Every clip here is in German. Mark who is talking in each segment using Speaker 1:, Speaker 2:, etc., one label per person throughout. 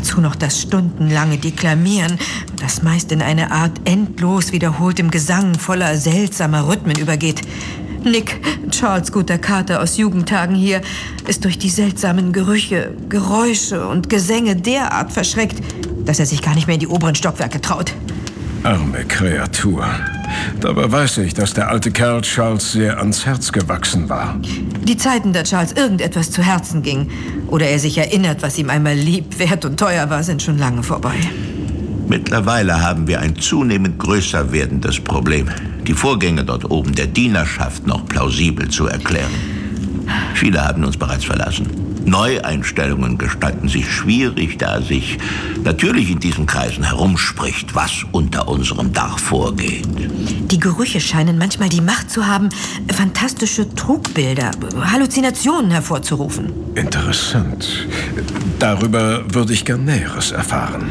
Speaker 1: Dazu noch das stundenlange Deklamieren, das meist in eine Art endlos wiederholtem Gesang voller seltsamer Rhythmen übergeht. Nick, Charles' guter Kater aus Jugendtagen hier, ist durch die seltsamen Gerüche, Geräusche und Gesänge derart verschreckt, dass er sich gar nicht mehr in die oberen Stockwerke traut.
Speaker 2: Arme Kreatur. Dabei weiß ich, dass der alte Kerl Charles sehr ans Herz gewachsen war.
Speaker 1: Die Zeiten, da Charles irgendetwas zu Herzen ging oder er sich erinnert, was ihm einmal lieb, wert und teuer war, sind schon lange vorbei.
Speaker 3: Mittlerweile haben wir ein zunehmend größer werdendes Problem, die Vorgänge dort oben der Dienerschaft noch plausibel zu erklären. Viele haben uns bereits verlassen. Neueinstellungen gestalten sich schwierig, da sich natürlich in diesen Kreisen herumspricht, was unter unserem Dach vorgeht.
Speaker 1: Die Gerüche scheinen manchmal die Macht zu haben, fantastische Trugbilder, Halluzinationen hervorzurufen.
Speaker 2: Interessant. Darüber würde ich gern Näheres erfahren.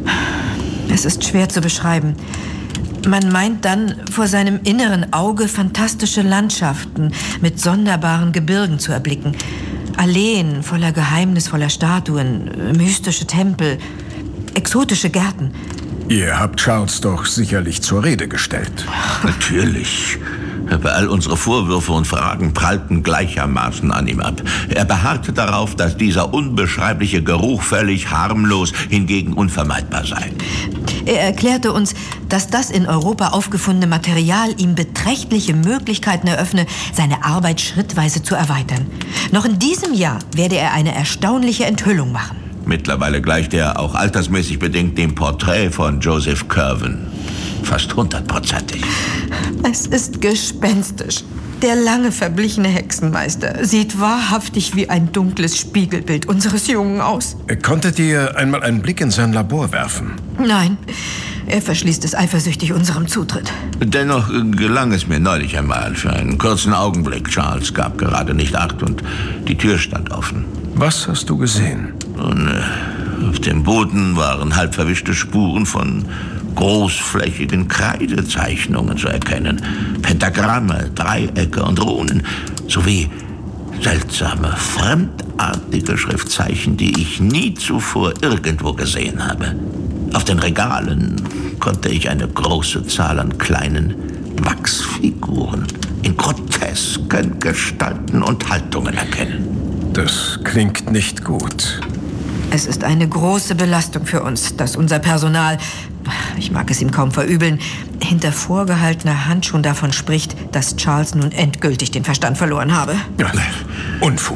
Speaker 1: Es ist schwer zu beschreiben. Man meint dann, vor seinem inneren Auge fantastische Landschaften mit sonderbaren Gebirgen zu erblicken. Alleen voller geheimnisvoller Statuen, mystische Tempel, exotische Gärten.
Speaker 2: Ihr habt Charles doch sicherlich zur Rede gestellt.
Speaker 3: Natürlich. Aber all unsere Vorwürfe und Fragen prallten gleichermaßen an ihm ab. Er beharrte darauf, dass dieser unbeschreibliche Geruch völlig harmlos, hingegen unvermeidbar sei.
Speaker 1: Er erklärte uns, dass das in Europa aufgefundene Material ihm beträchtliche Möglichkeiten eröffne, seine Arbeit schrittweise zu erweitern. Noch in diesem Jahr werde er eine erstaunliche Enthüllung machen.
Speaker 3: Mittlerweile gleicht er auch altersmäßig bedingt dem Porträt von Joseph Curwen. Fast 100%ig.
Speaker 1: Es ist gespenstisch. Der lange verblichene Hexenmeister sieht wahrhaftig wie ein dunkles Spiegelbild unseres Jungen aus.
Speaker 2: Konntet ihr einmal einen Blick in sein Labor werfen?
Speaker 1: Nein, er verschließt es eifersüchtig unserem Zutritt.
Speaker 3: Dennoch gelang es mir neulich einmal für einen kurzen Augenblick. Charles gab gerade nicht Acht und die Tür stand offen.
Speaker 2: Was hast du gesehen?
Speaker 3: Und auf dem Boden waren halb verwischte Spuren von großflächigen Kreidezeichnungen zu erkennen. Pentagramme, Dreiecke und Runen, sowie seltsame, fremdartige Schriftzeichen, die ich nie zuvor irgendwo gesehen habe. Auf den Regalen konnte ich eine große Zahl an kleinen Wachsfiguren in grotesken Gestalten und Haltungen erkennen.
Speaker 2: Das klingt nicht gut.
Speaker 1: Es ist eine große Belastung für uns, dass unser Personal, ich mag es ihm kaum verübeln, hinter vorgehaltener Hand schon davon spricht, dass Charles nun endgültig den Verstand verloren habe.
Speaker 2: Ja, Unfug.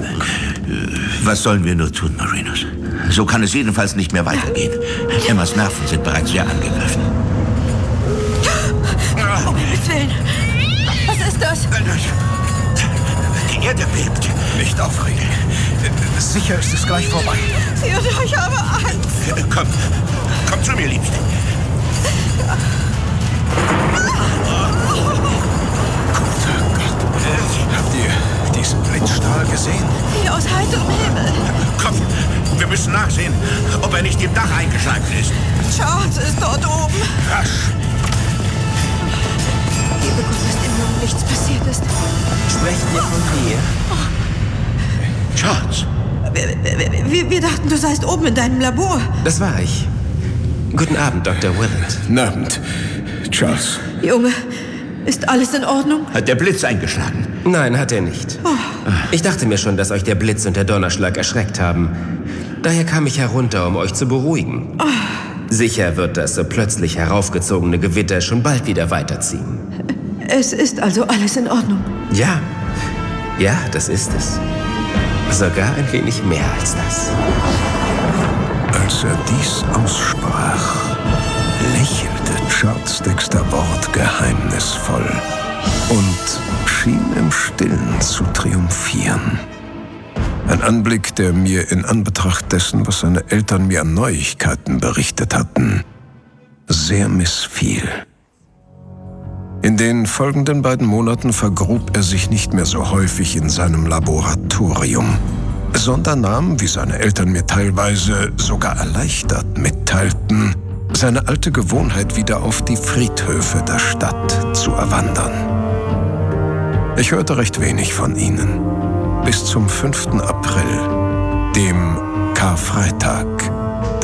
Speaker 3: Was sollen wir nur tun, Marinus? So kann es jedenfalls nicht mehr weitergehen. Emmas Nerven sind bereits sehr angegriffen.
Speaker 1: Um Himmels Willen! Was ist das?
Speaker 3: Die Erde bebt.
Speaker 2: Nicht aufregen. Sicher ist es gleich vorbei.
Speaker 1: Theodor, ich habe Angst.
Speaker 3: Komm zu mir, Liebste.
Speaker 2: Guter Gott. Habt ihr diesen Blitzstrahl gesehen?
Speaker 1: Wie aus heiterem Himmel.
Speaker 3: Komm, wir müssen nachsehen, ob er nicht im Dach eingeschlagen ist.
Speaker 1: Charles ist dort oben.
Speaker 3: Rasch.
Speaker 1: Gebe Gott, dass dem Jungen nichts passiert ist.
Speaker 4: Sprechen wir von dir?
Speaker 3: Charles.
Speaker 1: Wir dachten, du seist oben in deinem Labor.
Speaker 4: Das war ich. Guten Abend, Dr. Willett.
Speaker 2: Guten Abend, Charles.
Speaker 1: Junge, ist alles in Ordnung?
Speaker 3: Hat der Blitz eingeschlagen?
Speaker 4: Nein, hat er nicht. Ich dachte mir schon, dass euch der Blitz und der Donnerschlag erschreckt haben. Daher kam ich herunter, um euch zu beruhigen. Sicher wird das so plötzlich heraufgezogene Gewitter schon bald wieder weiterziehen.
Speaker 1: Es ist also alles in Ordnung.
Speaker 4: Ja. Ja, das ist es. Sogar ein wenig mehr als das.
Speaker 2: Als er dies aussprach, lächelte Charles Dexter Ward geheimnisvoll und schien im Stillen zu triumphieren. Ein Anblick, der mir in Anbetracht dessen, was seine Eltern mir an Neuigkeiten berichtet hatten, sehr missfiel. In den folgenden beiden Monaten vergrub er sich nicht mehr so häufig in seinem Laboratorium, sondern nahm, wie seine Eltern mir teilweise sogar erleichtert mitteilten, seine alte Gewohnheit wieder auf die Friedhöfe der Stadt zu erwandern. Ich hörte recht wenig von ihnen, bis zum 5. April, dem Karfreitag.